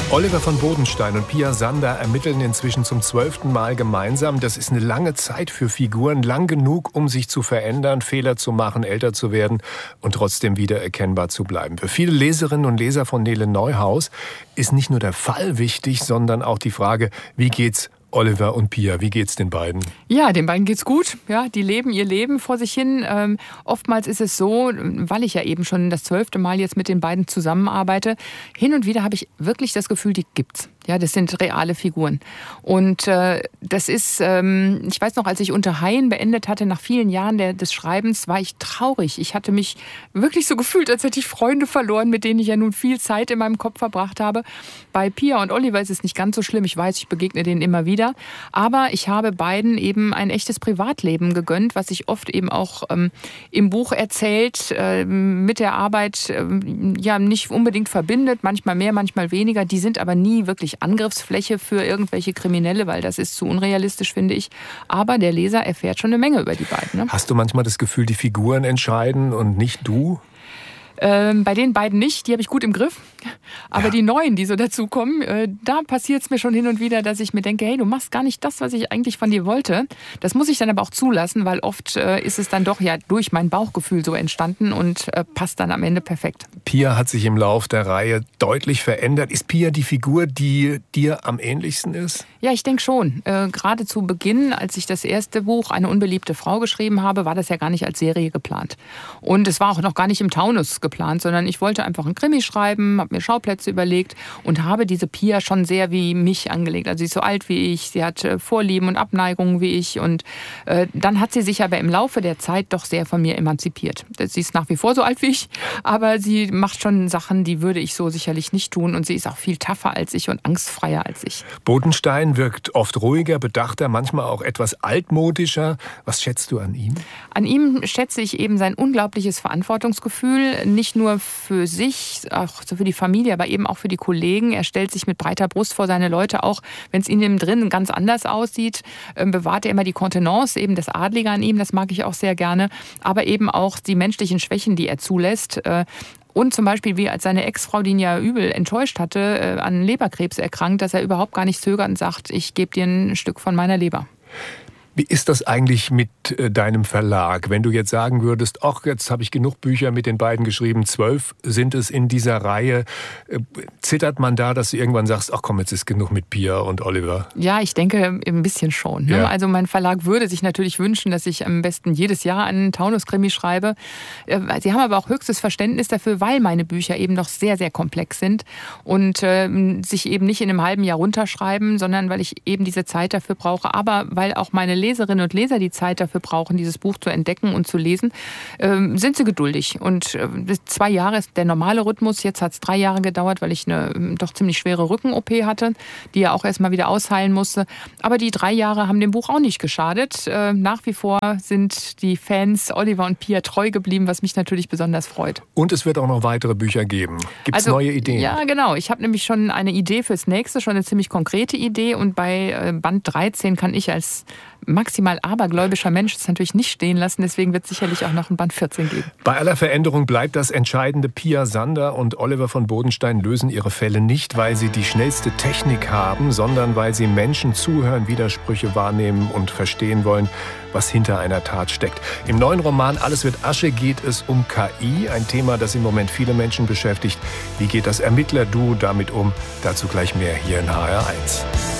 Oliver von Bodenstein und Pia Sander ermitteln inzwischen zum 12. Mal gemeinsam. Das ist eine lange Zeit für Figuren, lang genug, um sich zu verändern, Fehler zu machen, älter zu werden und trotzdem wieder erkennbar zu bleiben. Für viele Leserinnen und Leser von Nele Neuhaus ist nicht nur der Fall wichtig, sondern auch die Frage, wie geht's Oliver und Pia, wie geht's den beiden? Ja, den beiden geht's gut. Ja, die leben ihr Leben vor sich hin. Oftmals ist es so, weil ich ja eben schon das 12. Mal jetzt mit den beiden zusammenarbeite, hin und wieder habe ich wirklich das Gefühl, die gibt's. Ja, das sind reale Figuren. Und das ist, ich weiß noch, als ich Unter Haien beendet hatte, nach vielen Jahren des Schreibens, war ich traurig. Ich hatte mich wirklich so gefühlt, als hätte ich Freunde verloren, mit denen ich ja nun viel Zeit in meinem Kopf verbracht habe. Bei Pia und Oliver ist es nicht ganz so schlimm. Ich weiß, ich begegne denen immer wieder. Aber ich habe beiden eben ein echtes Privatleben gegönnt, was sich oft eben auch im Buch erzählt, mit der Arbeit ja nicht unbedingt verbindet, manchmal mehr, manchmal weniger. Die sind aber nie wirklich Angriffsfläche für irgendwelche Kriminelle, weil das ist zu unrealistisch, finde ich. Aber der Leser erfährt schon eine Menge über die beiden. Ne? Hast du manchmal das Gefühl, die Figuren entscheiden und nicht du? Bei den beiden nicht, die habe ich gut im Griff. Aber ja, die Neuen, die so dazukommen, da passiert es mir schon hin und wieder, dass ich mir denke, hey, du machst gar nicht das, was ich eigentlich von dir wollte. Das muss ich dann aber auch zulassen, weil oft ist es dann doch ja durch mein Bauchgefühl so entstanden und passt dann am Ende perfekt. Pia hat sich im Lauf der Reihe deutlich verändert. Ist Pia die Figur, die dir am ähnlichsten ist? Ja, ich denke schon. Gerade zu Beginn, als ich das erste Buch Eine unbeliebte Frau geschrieben habe, war das ja gar nicht als Serie geplant. Und es war auch noch gar nicht im Taunus geplant, sondern ich wollte einfach einen Krimi schreiben, habe mir Schauplätze überlegt und habe diese Pia schon sehr wie mich angelegt. Also sie ist so alt wie ich, sie hat Vorlieben und Abneigungen wie ich und dann hat sie sich aber im Laufe der Zeit doch sehr von mir emanzipiert. Sie ist nach wie vor so alt wie ich, aber sie macht schon Sachen, die würde ich so sicherlich nicht tun und sie ist auch viel tougher als ich und angstfreier als ich. Bodenstein wirkt oft ruhiger, bedachter, manchmal auch etwas altmodischer. Was schätzt du an ihm? An ihm schätze ich eben sein unglaubliches Verantwortungsgefühl, nicht nur für sich, auch für die Familie, aber eben auch für die Kollegen. Er stellt sich mit breiter Brust vor seine Leute, auch wenn es innen drin ganz anders aussieht, bewahrt er immer die Kontenance, eben das Adlige an ihm, das mag ich auch sehr gerne, aber eben auch die menschlichen Schwächen, die er zulässt. Und zum Beispiel, wie als seine Ex-Frau, die ihn ja übel enttäuscht hatte, an Leberkrebs erkrankt, dass er überhaupt gar nicht zögert und sagt, ich gebe dir ein Stück von meiner Leber. Wie ist das eigentlich mit deinem Verlag? Wenn du jetzt sagen würdest, ach, jetzt habe ich genug Bücher mit den beiden geschrieben, 12 sind es in dieser Reihe. Zittert man da, dass du irgendwann sagst, ach komm, jetzt ist genug mit Pia und Oliver? Ja, ich denke ein bisschen schon. Ne? Ja. Also mein Verlag würde sich natürlich wünschen, dass ich am besten jedes Jahr einen Taunus-Krimi schreibe. Sie haben aber auch höchstes Verständnis dafür, weil meine Bücher eben noch sehr, sehr komplex sind und sich eben nicht in einem halben Jahr runterschreiben, sondern weil ich eben diese Zeit dafür brauche, aber weil auch meine Leserinnen und Leser die Zeit dafür brauchen, dieses Buch zu entdecken und zu lesen, sind sie geduldig. Und 2 Jahre ist der normale Rhythmus. Jetzt hat es 3 Jahre gedauert, weil ich eine doch ziemlich schwere Rücken-OP hatte, die ja auch erstmal wieder ausheilen musste. Aber die 3 Jahre haben dem Buch auch nicht geschadet. Nach wie vor sind die Fans Oliver und Pia treu geblieben, was mich natürlich besonders freut. Und es wird auch noch weitere Bücher geben. Gibt es neue Ideen? Ja, genau. Ich habe nämlich schon eine Idee fürs nächste, schon eine ziemlich konkrete Idee. Und bei Band 13 kann ich als maximal abergläubischer Mensch es natürlich nicht stehen lassen. Deswegen wird es sicherlich auch noch ein Band 14 geben. Bei aller Veränderung bleibt das Entscheidende. Pia Sander und Oliver von Bodenstein lösen ihre Fälle nicht, weil sie die schnellste Technik haben, sondern weil sie Menschen zuhören, Widersprüche wahrnehmen und verstehen wollen, was hinter einer Tat steckt. Im neuen Roman Alles wird Asche geht es um KI, ein Thema, das im Moment viele Menschen beschäftigt. Wie geht das Ermittlerduo damit um? Dazu gleich mehr hier in HR1.